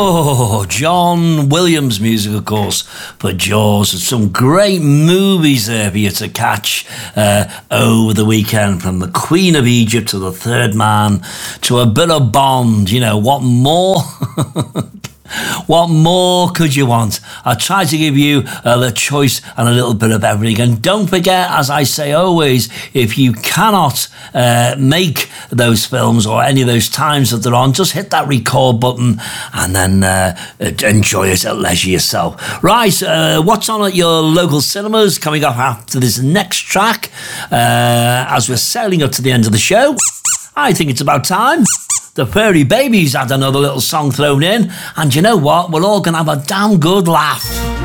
Oh, John Williams music, of course, for Jaws. There's some great movies there for you to catch over the weekend, from The Queen of Egypt to The Third Man to a bit of Bond. You know, what more? What more could you want? I try to give you the choice and a little bit of everything. And don't forget, as I say always, if you cannot make those films or any of those times that they're on, just hit that record button and then enjoy it at leisure yourself. Right, what's on at your local cinemas coming up after this next track? As we're sailing up to the end of the show, I think it's about time. The Furry Babies had another little song thrown in, and you know what? We're all going to have a damn good laugh.